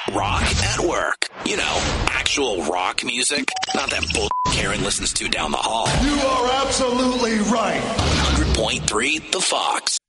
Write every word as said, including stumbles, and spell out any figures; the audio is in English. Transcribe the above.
Rock at work. You know, actual rock music. Not that bull Karen listens to down the hall. You are absolutely right. one hundred point three The Fox.